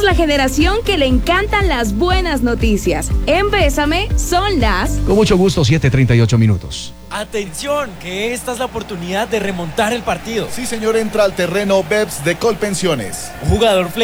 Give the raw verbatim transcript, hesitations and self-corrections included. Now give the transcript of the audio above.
la generación que le encantan las buenas noticias. En Bésame son las... Con mucho gusto, siete treinta y ocho minutos. Atención, que esta es la oportunidad de remontar el partido. Sí, señor, entra al terreno Beps de Colpensiones. Un jugador